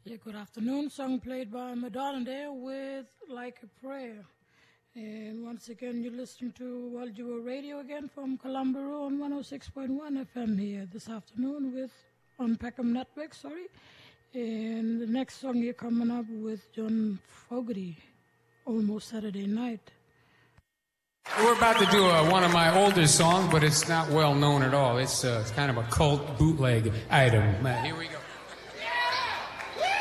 Yeah, good afternoon. Song played by Madonna there with Like a Prayer. And once again, you're listening to World Duo Radio again from Columbia on 106.1 FM here this afternoon on Peckham Network, And the next song you're coming up with John Fogerty, Almost Saturday Night. We're about to do one of my older songs, but it's not well known at all. It's kind of a cult bootleg item. Here we go.